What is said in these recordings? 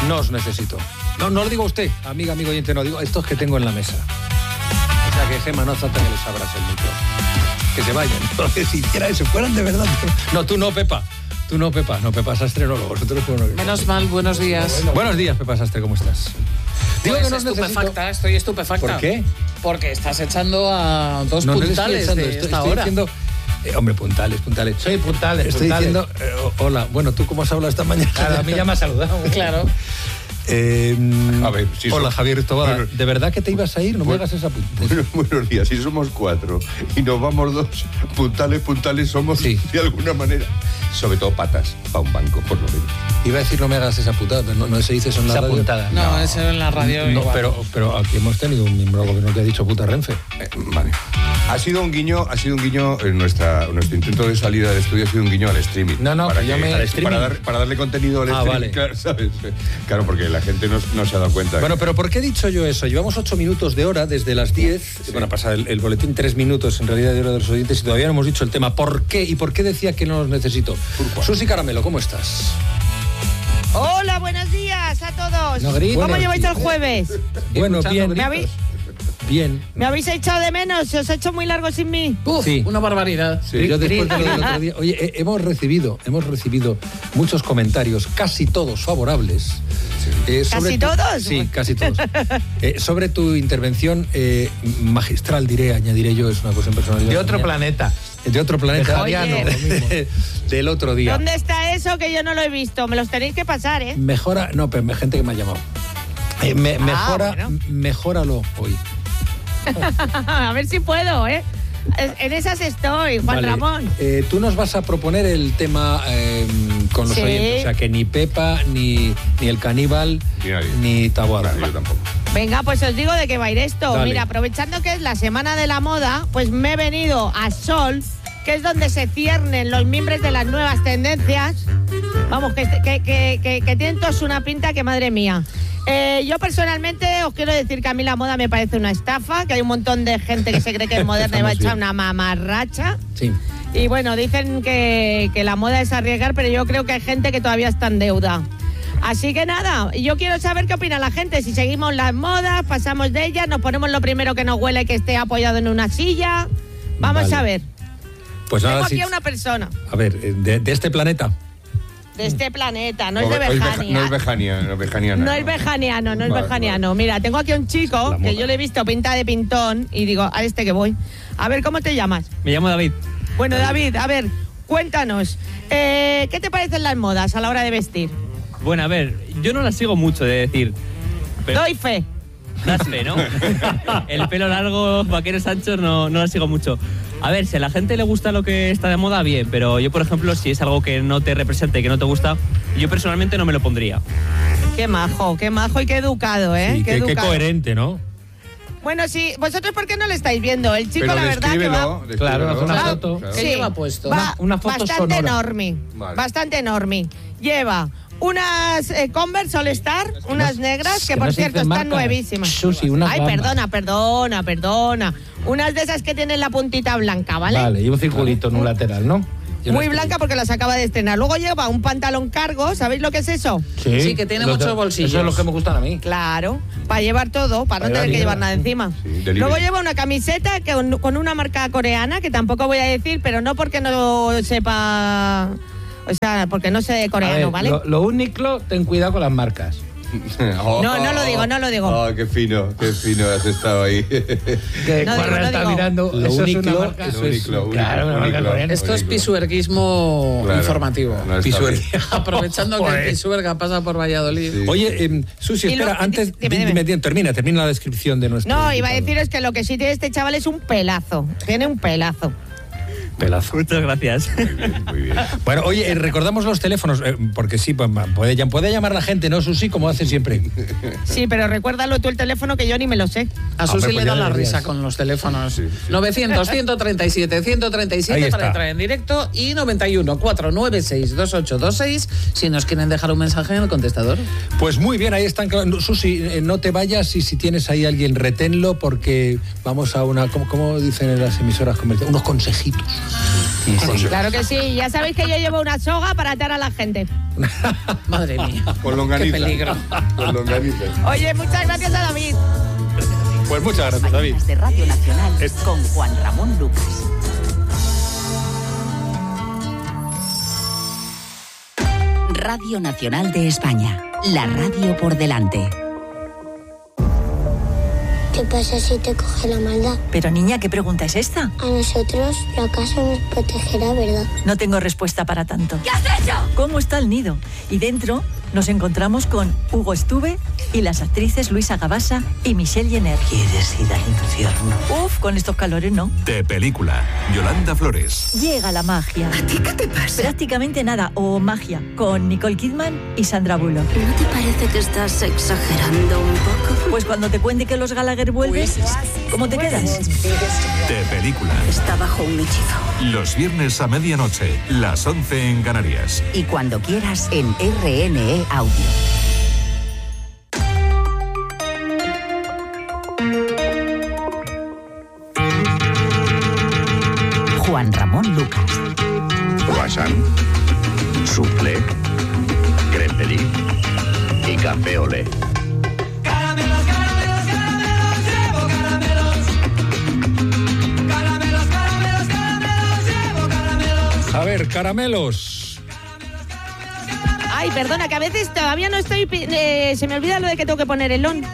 No os necesito. No lo digo a usted, amigo oyente, no digo estos que tengo en la mesa. O sea que Gemma no hace falta que les abras el micro. Que se vayan. Porque si hiciera eso, fueran de verdad. No, tú no, Pepa. No, Pepa Sastre no, vosotros no. Menos mal, buenos días. Buenos días, Pepa Sastre, ¿cómo estás? Digo que no estupefacta, estoy estupefacta. ¿Por qué? Porque estás echando a dos puntales de esta hora. Diciendo, hombre, puntales. Soy puntales. Estoy diciendo, hola, bueno, ¿tú cómo has hablado esta mañana? Claro, a mí ya me has saludado. Claro. A ver, si hola, Javier Tobada. Bueno, ¿De verdad que te ibas a ir? No me hagas esa puntales. Buenos días, si somos 4 y nos vamos 2, puntales somos de alguna manera. Sobre todo patas, para un banco, por lo menos. Iba a decir no me hagas esa putada, pero no se dice eso en la radio. Puntada. No, eso en la radio no, igual. pero aquí hemos tenido un miembro gobierno que ha dicho puta Renfe. Vale. Ha sido un guiño en nuestro intento de salida del estudio, ha sido un guiño al streaming. Para darle contenido al streaming. Vale. Claro, ¿sabes? Claro, porque la gente no se ha dado cuenta. Bueno, pero ¿por qué he dicho yo eso? Llevamos 8 minutos de hora desde las 10. Sí. Bueno, pasa el boletín 3 minutos en realidad de hora de los oyentes y todavía no hemos dicho el tema. ¿Por qué? ¿Y por qué decía que no los necesito? Susi Caramelo, ¿cómo estás? Hola, buenos días a todos. No grites. ¿Cómo lleváis el jueves? Bueno, bien. Bien. ¿Me habéis echado de menos? ¿Se os ha hecho muy largo sin mí? Sí. Una barbaridad. Sí. Yo después del otro día... Oye, hemos recibido muchos comentarios, casi todos favorables. ¿Casi todos? Sí, casi todos. Sobre tu intervención magistral, añadiré yo, es una cosa en personalidad. De otro planeta. De otro planeta. Del otro día. ¿Dónde está eso que yo no lo he visto? Me los tenéis que pasar, ¿eh? Mejora... No, pero gente que me ha llamado. Mejóralo hoy. A ver si puedo, ¿eh? En esas estoy, Juan Ramón. Tú nos vas a proponer el tema con los oyentes. O sea, que ni Pepa, ni el caníbal, ni Taboada. Yo tampoco. Venga, pues os digo de qué va a ir esto. Dale. Mira, aprovechando que es la Semana de la Moda, pues me he venido a Sol, que es donde se ciernen los mimbres de las nuevas tendencias. Vamos, que tienen todos una pinta que madre mía. Yo personalmente os quiero decir que a mí la moda me parece una estafa, que hay un montón de gente que se cree que es moderna y va a echar una mamarracha. Sí. Y bueno, dicen que la moda es arriesgar, pero yo creo que hay gente que todavía está en deuda. Así que nada, yo quiero saber qué opina la gente, si seguimos las modas, pasamos de ellas, nos ponemos lo primero que nos huele que esté apoyado en una silla. Vamos a ver. Pues nada, tengo aquí a una persona. A ver, de este planeta. De este planeta, no es de Bejania. No es bejaniano. No es bejaniano. Mira, tengo aquí a un chico que yo le he visto pinta de pintón y digo, a este que voy. A ver, ¿cómo te llamas? Me llamo David. Bueno, David, a ver, cuéntanos. ¿Qué te parecen las modas a la hora de vestir? Bueno, a ver, yo no las sigo mucho, de decir. Pero Doy fe. das fe, ¿no? El pelo largo, vaqueros anchos, no las sigo mucho. A ver, si a la gente le gusta lo que está de moda, bien, pero yo, por ejemplo, si es algo que no te representa y que no te gusta, yo personalmente no me lo pondría. Qué majo y qué educado, ¿eh? Sí, qué educado. coherente, ¿no? Bueno, sí, vosotros ¿por qué no le estáis viendo? El chico, Pero la verdad que va... Claro, una Va- foto. ¿Qué lleva puesto? Va Una foto bastante sonora. enorme. Vale. Bastante enorme. Lleva unas Converse All Star, unas negras, que que por no se cierto dicen están marcas. nuevísimas. Susi, unas Ay, gambas. perdona. Unas de esas que tienen la puntita blanca, ¿vale? Vale, y un circulito en un lateral, ¿no? Muy blanca porque las acaba de estrenar. Luego lleva un pantalón cargo, ¿sabéis lo que es eso? Sí, que tiene muchos bolsillos. Eso es lo que me gustan a mí. Claro, para llevar todo, para no tener que llevar nada encima. Sí, delivery. Luego lleva una camiseta con una marca coreana, que tampoco voy a decir, pero no porque no sepa... O sea, porque no sé de coreano, A ver, ¿vale? Lo único, ten cuidado con las marcas. No lo digo. Oh, qué fino has estado ahí. Que No Juanra digo, está digo. mirando. Lo Eso único, es una marca. eso es- Claro, una marca coreana. Esto es pisuerguismo Claro, informativo. no está Pisuerga. bien. Aprovechando que Joder. el Pisuerga pasa por Valladolid. Sí. Oye, Susi, Y espera, luego- antes... dime. Termina la descripción de nuestro... No, iba a invitado. deciros que lo que sí tiene este chaval es un pelazo. Tiene un pelazo. Pelazo. Muchas gracias. Muy bien. Bueno, oye, recordamos los teléfonos, porque sí, pues, puede llamar la gente, ¿no, Susi? Como hace siempre. Sí, pero recuérdalo tú el teléfono que yo ni me lo sé. A Susi Hombre, le pues da ya la deberías. risa con los teléfonos. Sí. 900-137-137 Ahí para está. entrar en directo y 91-496-2826 si nos quieren dejar un mensaje en el contestador. Pues muy bien, ahí están. Susi, no te vayas y si tienes ahí a alguien, reténlo porque vamos a una, ¿cómo dicen en las emisoras comerciales? Unos consejitos. Sí, claro que sí. Ya sabéis que yo llevo una soga para atar a la gente. Madre mía. Con longaniza. Qué peligro. Con longaniza. Oye, muchas gracias a David. Pues muchas gracias, David. De Radio Nacional con Juan Ramón Lucas. Radio Nacional de España. La radio por delante. ¿Qué pasa si te coge la maldad? Pero niña, ¿qué pregunta es esta? A nosotros la casa nos protegerá, ¿verdad? No tengo respuesta para tanto. ¿Qué has hecho? ¿Cómo está el nido? Y dentro nos encontramos con Hugo Estuve y las actrices Luisa Gabasa y Michelle Jenner. ¿Quieres ir al infierno? Uf, con estos calores no. De película, Yolanda Flores. Llega la magia. ¿A ti qué te pasa? Prácticamente nada, o magia, con Nicole Kidman y Sandra Bullock. ¿No te parece que estás exagerando un poco? Pues cuando te cuente que los Gallagher vuelven, ¿cómo te quedas? De película. Está bajo un hechizo. Los viernes a medianoche, las 11 en Canarias. Y cuando quieras en RNE Audio. Juan Ramón Lucas. Croissant, soufflé, crème petit y café olé. Caramelos, caramelos, caramelos, llevo caramelos. Caramelos, caramelos, caramelos, llevo caramelos. A ver, caramelos. Ay, perdona, que a veces todavía no estoy... se me olvida lo de que tengo que poner el on.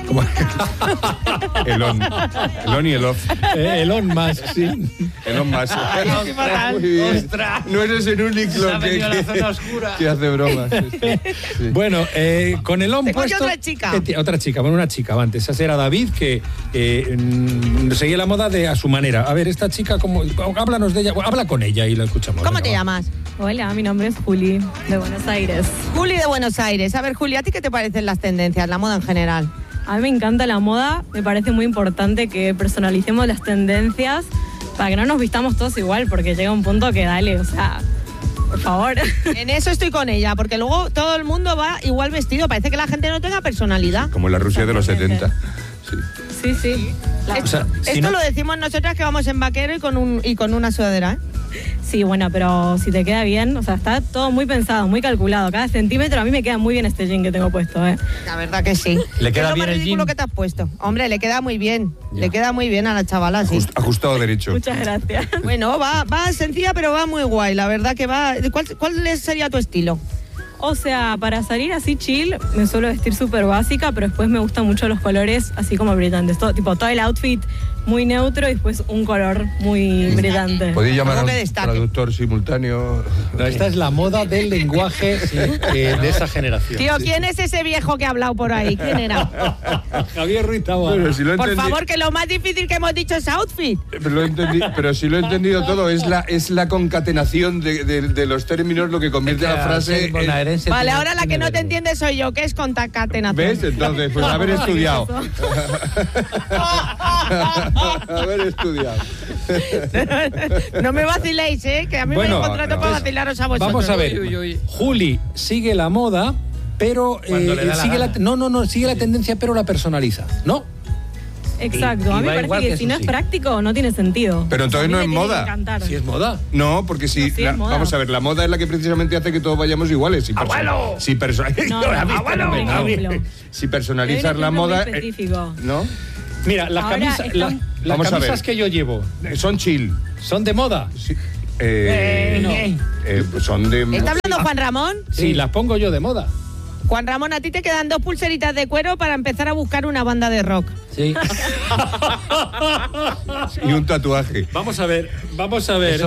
El on y el off. El on más, sí. El on más. ¡Ostras! No eres el único que hace bromas. Sí. Bueno, con el on Tengo puesto... otra chica. Otra chica, bueno, una chica. Antes, esa era David, que seguía la moda a su manera. A ver, esta chica, háblanos de ella. Habla con ella y la escuchamos. ¿Cómo te llamas? Hola, mi nombre es Juli, de Buenos Aires. Juli de Buenos Aires. A ver, Juli, ¿a ti qué te parecen las tendencias, la moda en general? A mí me encanta la moda, me parece muy importante que personalicemos las tendencias para que no nos vistamos todos igual, porque llega un punto que dale, o sea, por favor. En eso estoy con ella, porque luego todo el mundo va igual vestido, parece que la gente no tenga personalidad. Como en la Rusia de los 70. Sí, sí. Esto lo decimos nosotras que vamos en vaquero y con una sudadera, ¿eh? Sí, bueno, pero si te queda bien, o sea, está todo muy pensado, muy calculado. Cada centímetro a mí me queda muy bien este jean que tengo puesto, ¿eh? La verdad que sí. ¿Le queda bien el jean? Es lo más ridículo que te has puesto. Hombre, le queda muy bien. Ya. Le queda muy bien a la chavala, sí. Ajustado derecho. Muchas gracias. Bueno, va sencilla, pero va muy guay. La verdad que va... ¿Cuál sería tu estilo? O sea, para salir así chill, me suelo vestir súper básica, pero después me gustan mucho los colores así como brillantes. Todo el outfit muy neutro y después un color muy brillante. ¿Podéis llamar a un traductor simultáneo? No, esta es la moda del lenguaje de esa generación. Tío, ¿quién es ese viejo que ha hablado por ahí? ¿Quién era? Javier Ruiz Taboada. Por favor, que lo más difícil que hemos dicho es outfit. Pero si lo he entendido todo, es la concatenación de los términos lo que convierte la frase en... Vale, ahora la que no te entiende soy yo, que es concatenación. ¿Ves? Entonces, pues haber estudiado. Haber estudiado. No me vaciléis, que a mí me contrato para vacilaros a vosotros. Vamos a ver. Juli sigue la moda, pero sigue la tendencia, pero la personaliza, ¿no? Exacto, a mí me parece que si no es práctico no tiene sentido. Pero entonces no es moda. ¿Si es moda? No, porque vamos a ver, la moda es la que precisamente hace que todos vayamos iguales. ¡Abuelo! Si personalizar la moda... ¿No? Mira, las camisas que yo llevo... Son chill. ¿Son de moda? Sí. Son de... ¿Está hablando Juan Ramón? Sí, las pongo yo de moda. Juan Ramón, a ti te quedan 2 pulseritas de cuero para empezar a buscar una banda de rock. Sí. Y un tatuaje. Vamos a ver. Vamos a ver.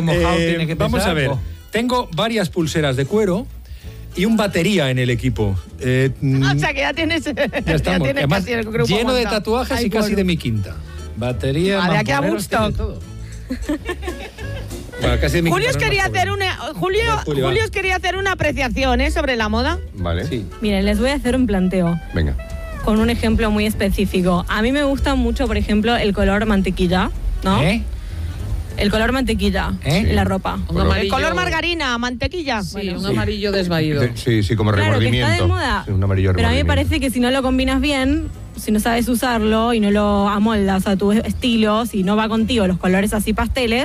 Tengo varias pulseras de cuero y un batería en el equipo. O sea que ya tienes Además, casi el grupo lleno montado. de tatuajes y casi de mi quinta. Batería. Vale, aquí a gusto. Bueno, casi de mi Julio quinta, os quería hacer una apreciación sobre la moda. Vale. Sí. Miren, les voy a hacer un planteo. Venga. Con un ejemplo muy específico. A mí me gusta mucho, por ejemplo, el color mantequilla, ¿no? El color mantequilla en la ropa. El color margarina, mantequilla. Sí, un amarillo desvaído. Sí, como remordimiento. Que está de moda. Sí, un amarillo pero a mí me remordimiento. parece que si no lo combinas bien, si no sabes usarlo y no lo amoldas a tu estilo, si no va contigo los colores así pasteles,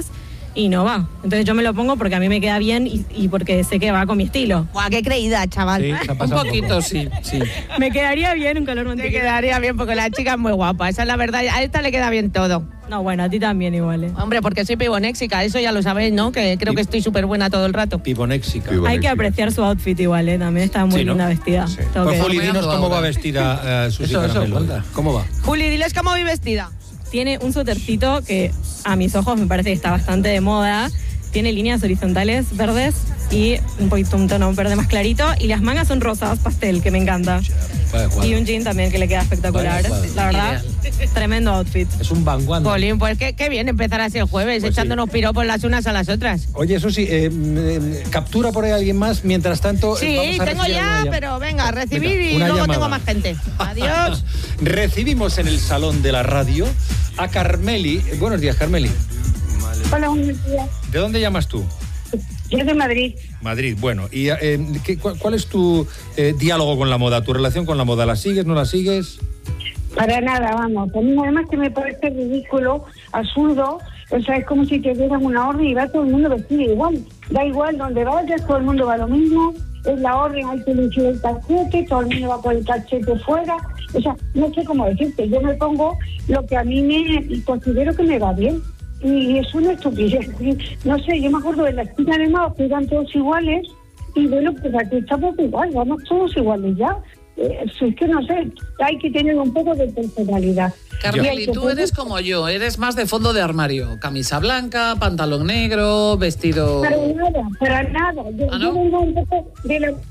y no va. Entonces yo me lo pongo porque a mí me queda bien y porque sé que va con mi estilo. Guau, qué creída, chaval. Sí, Un poquito, sí. Me quedaría bien un color Te mantequilla. quedaría bien porque la chica es muy guapa, esa es la verdad. A esta le queda bien todo. No, bueno, a ti también igual, ¿eh? Hombre, porque soy pibonéxica, eso ya lo sabéis, ¿no? Que creo que estoy súper buena todo el rato. Pibonéxica. Hay que apreciar su outfit igual, ¿eh? También está muy Sí, ¿no? linda vestida. Sí. Tengo que Pues Juli, decir. dinos cómo va vestida Susi Caramelo. Anda, ¿cómo va? Juli, diles cómo voy vestida. Tiene un suétercito que a mis ojos me parece que está bastante de moda. Tiene líneas horizontales verdes y un tono verde más clarito. Y las mangas son rosas, pastel, que me encanta. Y un jean también que le queda espectacular. La verdad, tremendo outfit. Es un vanguardia. Jolín, pues qué bien empezar así el jueves, Pues echándonos piropos las unas a las otras. Oye, Susi, captura por ahí a alguien más. Mientras tanto, Sí, vamos a tengo recibir ya, una pero venga, recibir Venga, y una luego llamada. tengo más gente. Adiós. Recibimos en el salón de la radio a Carmeli. Buenos días, Carmeli. Hola, buenos días. ¿De dónde llamas tú? Yo de Madrid. Madrid, bueno. ¿Y cuál es tu diálogo con la moda, tu relación con la moda? ¿La sigues, no la sigues? Para nada, vamos. A mí además que me parece ridículo, absurdo. O sea, es como si te dieran una orden y va todo el mundo vestido igual. Da igual donde vayas, todo el mundo va lo mismo. Es la orden, hay que lucir el cachete, todo el mundo va con el cachete fuera. O sea, no sé cómo decirte. Yo me pongo lo que a mí me considero que me va bien. Y es una estupidez. No sé, yo me acuerdo de la esquina de Mao que eran todos iguales. Y bueno, pues aquí estamos igual, vamos todos iguales ya. Es que no sé, hay que tener un poco de personalidad. Carmeli, tú eres como yo, eres más de fondo de armario. Camisa blanca, pantalón negro, vestido... Para nada. Yo vengo un poco de la...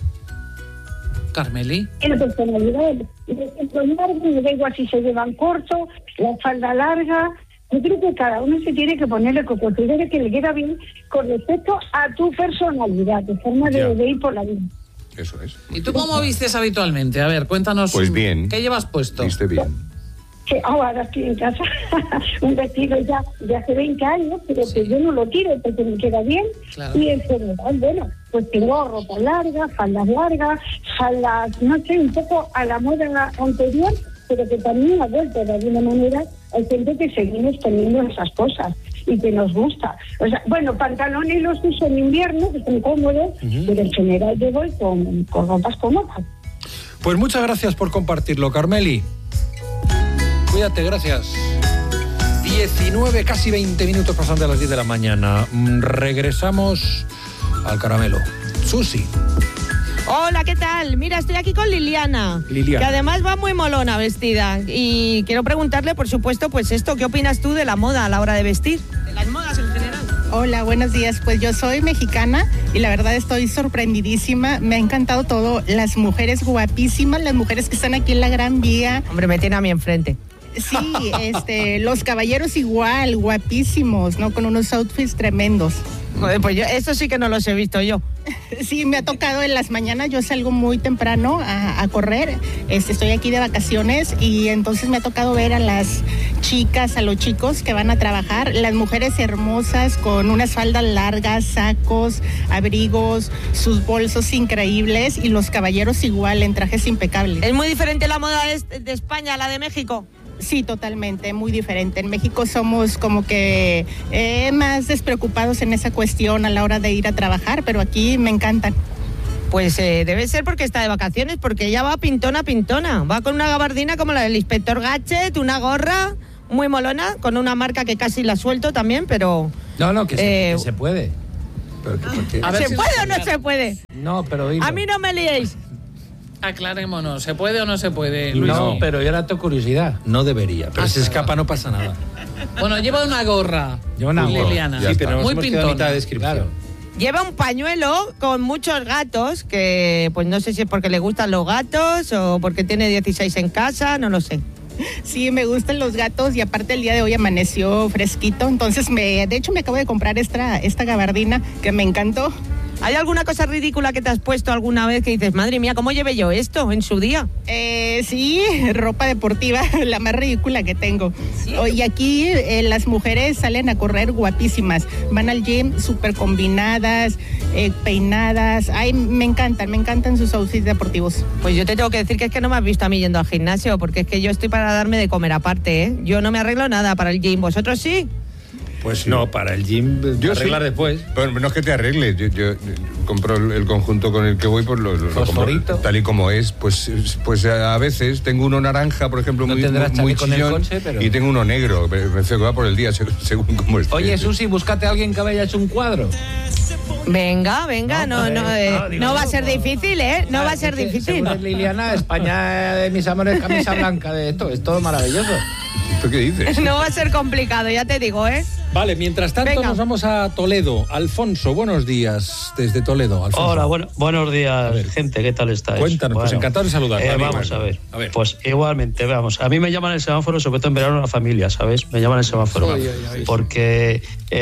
Carmeli. En personalidad. Me da igual si se llevan corto, la falda larga. Yo creo que cada uno se tiene que poner el que considere que le queda bien con respecto a tu personalidad, tu forma de ir por la vida. Eso es. ¿Y tú cómo vistes habitualmente? A ver, cuéntanos. Pues bien. ¿Qué llevas puesto? Viste bien. Que ahora estoy en casa, un vestido ya de hace 20 años, pero que yo no lo tiro porque me queda bien. Claro. Y en general, bueno, pues tengo ropa larga, faldas, no sé, un poco a la moda anterior, pero que también ha vuelto de alguna manera. Hay gente que seguimos teniendo esas cosas y que nos gusta. O sea, bueno, pantalones los uso en invierno, que son cómodos, pero en general yo voy con ropas cómodas. Pues muchas gracias por compartirlo, Carmeli. Cuídate, gracias. 19, casi 20 minutos pasando a las 10 de la mañana. Regresamos al caramelo. Susi. Hola, ¿qué tal? Mira, estoy aquí con Liliana. Que además va muy molona vestida. Y quiero preguntarle, por supuesto, pues esto, ¿qué opinas tú de la moda a la hora de vestir? De las modas en general. Hola, buenos días. Pues yo soy mexicana y la verdad estoy sorprendidísima. Me ha encantado todo. Las mujeres guapísimas, las mujeres que están aquí en la Gran Vía. Hombre, me tiene a mí enfrente. Sí, los caballeros igual, guapísimos, ¿no? Con unos outfits tremendos. Joder, pues eso sí que no los he visto yo. Sí, me ha tocado en las mañanas, yo salgo muy temprano a correr, estoy aquí de vacaciones y entonces me ha tocado ver a las chicas, a los chicos que van a trabajar, las mujeres hermosas con unas faldas largas, sacos, abrigos, sus bolsos increíbles y los caballeros igual en trajes impecables. ¿Es muy diferente la moda de España a la de México? Sí, totalmente, muy diferente. En México somos como que más despreocupados en esa cuestión a la hora de ir a trabajar, pero aquí me encantan. Pues debe ser porque está de vacaciones, porque ella va pintona. Va con una gabardina como la del inspector Gadget, una gorra muy molona, con una marca que casi la suelto también, pero... No, que se puede. Pero ¿Se puede o no se puede? No, pero dilo. A mí no me liéis. Aclarémonos, ¿se puede o no se puede, Luis? No, pero yo era tu curiosidad. No debería, pero si escapa no pasa nada. Bueno, lleva una gorra. Lleva una gorra. Liliana. Sí, pero muy pintona. Claro. Lleva un pañuelo con muchos gatos, que pues no sé si es porque le gustan los gatos o porque tiene 16 en casa, no lo sé. Sí, me gustan los gatos y aparte el día de hoy amaneció fresquito, entonces de hecho me acabo de comprar esta gabardina que me encantó. ¿Hay alguna cosa ridícula que te has puesto alguna vez que dices, madre mía, ¿cómo llevé yo esto en su día? Sí, ropa deportiva, la más ridícula que tengo. ¿Sí? Y aquí las mujeres salen a correr guapísimas, van al gym súper combinadas, peinadas. Ay, me encantan sus outfits deportivos. Pues yo te tengo que decir que es que no me has visto a mí yendo al gimnasio, porque es que yo estoy para darme de comer aparte, ¿eh? Yo no me arreglo nada para el gym, ¿vosotros sí? Pues no, para el gym yo arreglar después. Pero no es que te arregles, yo compro el conjunto con el que voy, pues lo compro tal y como es. Pues a veces tengo uno naranja, por ejemplo, muy chillón, pero... y tengo uno negro, me va por el día según cómo esté. Oye, Susi, búscate a alguien que haya hecho un cuadro. Venga, no va a ser difícil, ¿eh? No va a ser difícil. Según Liliana, España de mis amores, camisa blanca, de esto, es todo maravilloso. ¿Tú qué dices? No va a ser complicado, ya te digo, ¿eh? Vale, mientras tanto nos vamos a Toledo. Alfonso, buenos días desde Toledo. Alfonso. Hola, buenos días, gente, ¿qué tal estáis? Cuéntanos, pues encantado de saludarte. Vamos a ver. Pues igualmente, vamos. A mí me llaman el semáforo, sobre todo en verano, la familia, ¿sabes? Me llaman el semáforo. Porque,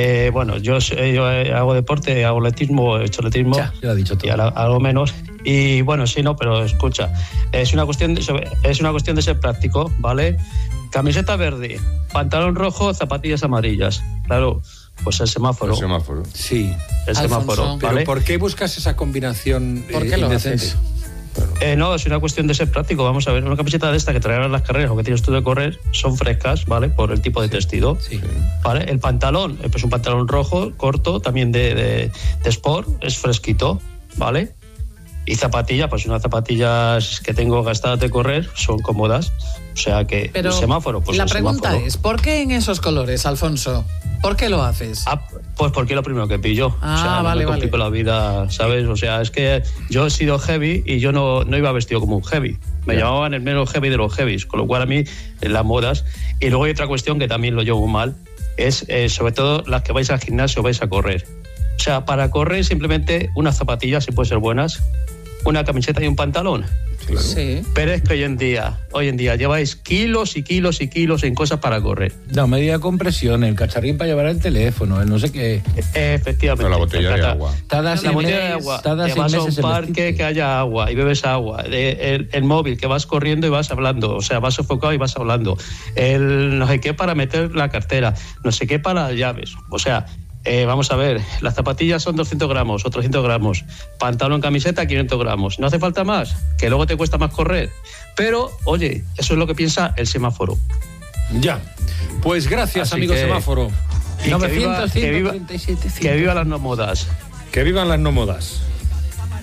yo hago deporte, hago atletismo, he hecho atletismo. Ya lo ha dicho todo. Y algo menos. Y bueno, sí, no, pero escucha, es una cuestión de ser práctico, ¿vale? Camiseta verde, pantalón rojo, zapatillas amarillas. Claro, pues el semáforo. El semáforo. Sí. El semáforo, ¿vale? ¿Pero por qué buscas esa combinación indecente? No, es una cuestión de ser práctico. Vamos a ver, una camiseta de esta que traerán las carreras o que tienes tú de correr son frescas, ¿vale? Por el tipo de tejido. Sí. ¿Vale? El pantalón, pues un pantalón rojo, corto, también de sport, es fresquito, ¿vale? Y zapatillas, pues unas zapatillas que tengo gastadas de correr son cómodas. O sea que pero el semáforo, pues la el pregunta semáforo. es, ¿por qué en esos colores, Alfonso? ¿Por qué lo haces? Pues porque es lo primero que pillo. No me complico la vida, ¿sabes? O sea, es que yo he sido heavy y yo no iba vestido como un heavy. Me llamaban el menos heavy de los heavies, con lo cual a mí, en las modas. Y luego hay otra cuestión que también lo llevo mal, es sobre todo las que vais al gimnasio, vais a correr. O sea, para correr simplemente unas zapatillas, si pueden ser buenas, una camiseta y un pantalón. Claro. Sí. Pero es que hoy en día lleváis kilos y kilos y kilos en cosas para correr. La medida de compresión, el cacharrín para llevar el teléfono, el no sé qué. Efectivamente. La botella de agua. Te vas a un parque que haya agua y bebes agua. El móvil que vas corriendo y vas hablando. O sea, vas sofocado y vas hablando. El no sé qué para meter la cartera. No sé qué para las llaves. O sea... vamos a ver, las zapatillas son 200 gramos o 300 gramos, pantalón, camiseta, 500 gramos. No hace falta más, que luego te cuesta más correr. Pero, oye, eso es lo que piensa el semáforo. Ya, pues gracias, así amigo semáforo. 900, que viva las no modas. Que vivan las no modas.